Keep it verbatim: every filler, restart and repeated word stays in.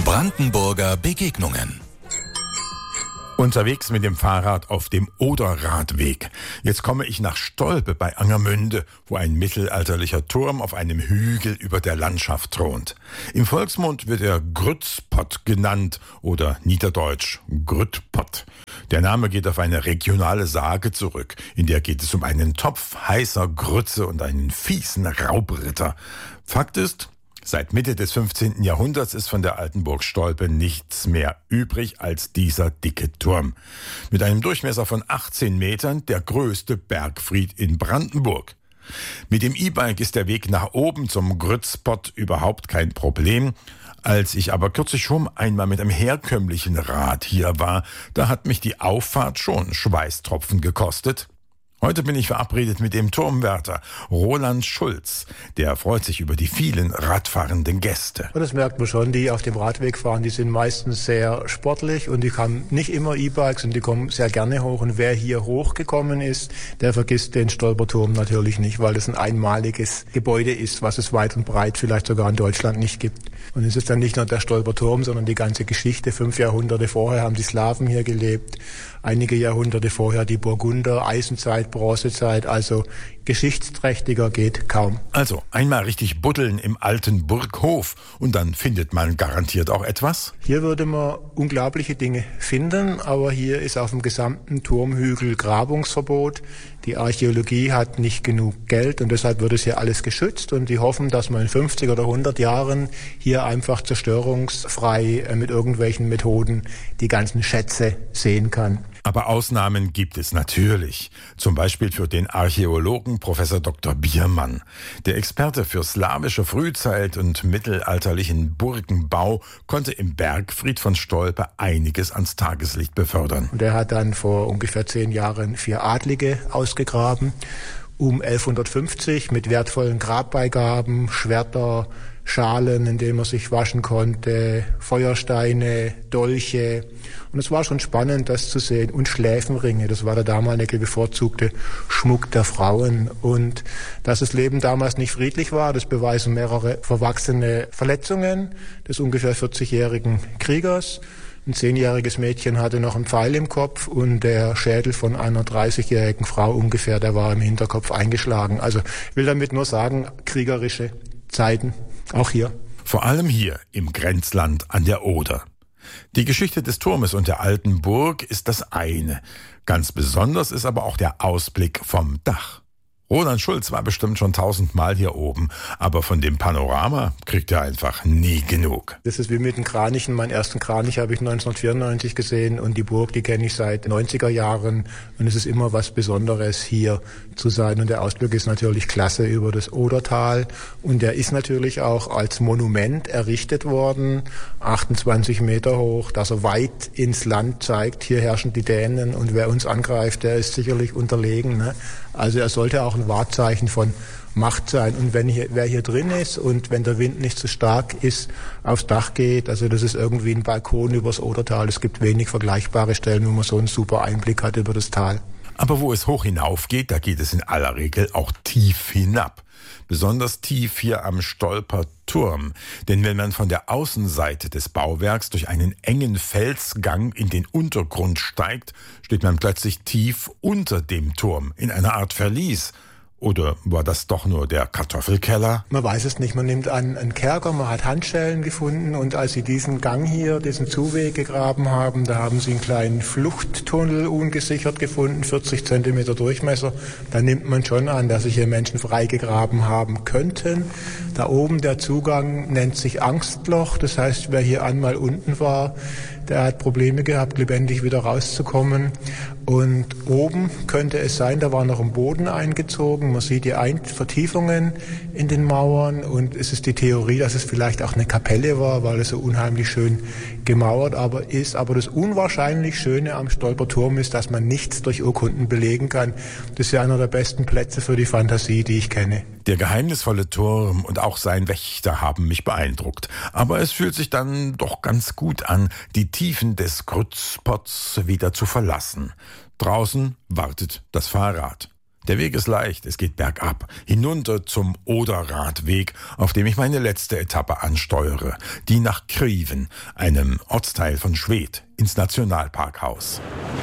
Brandenburger Begegnungen. Unterwegs mit dem Fahrrad auf dem Oderradweg. Jetzt komme ich nach Stolpe bei Angermünde, wo ein mittelalterlicher Turm auf einem Hügel über der Landschaft thront. Im Volksmund wird er Grützpott genannt oder niederdeutsch Grüttpott. Der Name geht auf eine regionale Sage zurück. In der geht es um einen Topf heißer Grütze und einen fiesen Raubritter. Fakt ist, seit Mitte des fünfzehnten Jahrhunderts ist von der alten Burg Stolpe nichts mehr übrig als dieser dicke Turm. Mit einem Durchmesser von achtzehn Metern der größte Bergfried in Brandenburg. Mit dem E-Bike ist der Weg nach oben zum Grützpott überhaupt kein Problem. Als ich aber kürzlich schon einmal mit einem herkömmlichen Rad hier war, da hat mich die Auffahrt schon Schweißtropfen gekostet. Heute bin ich verabredet mit dem Turmwärter Roland Schulz. Der freut sich über die vielen radfahrenden Gäste. Und das merkt man schon, die auf dem Radweg fahren, die sind meistens sehr sportlich und die haben nicht immer E-Bikes und die kommen sehr gerne hoch. Und wer hier hochgekommen ist, der vergisst den Stolperturm natürlich nicht, weil es ein einmaliges Gebäude ist, was es weit und breit vielleicht sogar in Deutschland nicht gibt. Und es ist dann nicht nur der Stolperturm, sondern die ganze Geschichte. Fünf Jahrhunderte vorher haben die Slawen hier gelebt, einige Jahrhunderte vorher die Burgunder, Eisenzeit, Bronzezeit, also geschichtsträchtiger geht kaum. Also einmal richtig buddeln im alten Burghof und dann findet man garantiert auch etwas? Hier würde man unglaubliche Dinge finden, aber hier ist auf dem gesamten Turmhügel Grabungsverbot. Die Archäologie hat nicht genug Geld und deshalb wird es hier alles geschützt und die hoffen, dass man in fünfzig oder hundert Jahren hier einfach zerstörungsfrei mit irgendwelchen Methoden die ganzen Schätze sehen kann. Aber Ausnahmen gibt es natürlich. Zum Beispiel für den Archäologen Professor Doktor Biermann. Der Experte für slawische Frühzeit und mittelalterlichen Burgenbau konnte im Bergfried von Stolpe einiges ans Tageslicht befördern. Und er hat dann vor ungefähr zehn Jahren vier Adlige ausgegraben, um elfhundertfünfzig mit wertvollen Grabbeigaben, Schwerter, Schalen, in denen man sich waschen konnte, Feuersteine, Dolche. Und es war schon spannend, das zu sehen. Und Schläfenringe, das war der damalige bevorzugte Schmuck der Frauen. Und dass das Leben damals nicht friedlich war, das beweisen mehrere verwachsene Verletzungen des ungefähr vierzigjährigen Kriegers. Ein zehnjähriges Mädchen hatte noch einen Pfeil im Kopf und der Schädel von einer dreißigjährigen Frau ungefähr, der war im Hinterkopf eingeschlagen. Also ich will damit nur sagen, kriegerische Zeiten, auch hier. Vor allem hier im Grenzland an der Oder. Die Geschichte des Turmes und der alten Burg ist das eine. Ganz besonders ist aber auch der Ausblick vom Dach. Roland Schulz war bestimmt schon tausendmal hier oben, aber von dem Panorama kriegt er einfach nie genug. Das ist wie mit den Kranichen. Meinen ersten Kranich habe ich neunzehnhundertvierundneunzig gesehen und die Burg, die kenne ich seit neunziger Jahren und es ist immer was Besonderes, hier zu sein. Und der Ausblick ist natürlich klasse über das Odertal und der ist natürlich auch als Monument errichtet worden, achtundzwanzig Meter hoch, dass er weit ins Land zeigt. Hier herrschen die Dänen und wer uns angreift, der ist sicherlich unterlegen, ne? Also er sollte auch ein Wahrzeichen von Macht sein. Und wenn hier, wer hier drin ist und wenn der Wind nicht so stark ist, aufs Dach geht, also das ist irgendwie ein Balkon übers Odertal. Es gibt wenig vergleichbare Stellen, wo man so einen super Einblick hat über das Tal. Aber wo es hoch hinauf geht, da geht es in aller Regel auch tief hinab. Besonders tief hier am Stolper Turm. Denn wenn man von der Außenseite des Bauwerks durch einen engen Felsgang in den Untergrund steigt, steht man plötzlich tief unter dem Turm, in einer Art Verlies. Oder war das doch nur der Kartoffelkeller? Man weiß es nicht. Man nimmt an einen Kerker, man hat Handschellen gefunden und als sie diesen Gang hier, diesen Zuweg gegraben haben, da haben sie einen kleinen Fluchttunnel ungesichert gefunden, vierzig Zentimeter Durchmesser. Da nimmt man schon an, dass sich hier Menschen freigegraben haben könnten. Da oben der Zugang nennt sich Angstloch. Das heißt, wer hier einmal unten war, der hat Probleme gehabt, lebendig wieder rauszukommen. Und oben könnte es sein, da war noch ein Boden eingezogen. Man sieht die Ein- Vertiefungen in den Mauern und es ist die Theorie, dass es vielleicht auch eine Kapelle war, weil es so unheimlich schön gemauert aber ist. Aber das unwahrscheinlich Schöne am Stolperturm ist, dass man nichts durch Urkunden belegen kann. Das ist ja einer der besten Plätze für die Fantasie, die ich kenne. Der geheimnisvolle Turm und auch sein Wächter haben mich beeindruckt. Aber es fühlt sich dann doch ganz gut an, die Tiefen des Grützpotts wieder zu verlassen. Draußen wartet das Fahrrad. Der Weg ist leicht, es geht bergab, hinunter zum Oderradweg, auf dem ich meine letzte Etappe ansteuere, die nach Kriven, einem Ortsteil von Schwedt, ins Nationalparkhaus.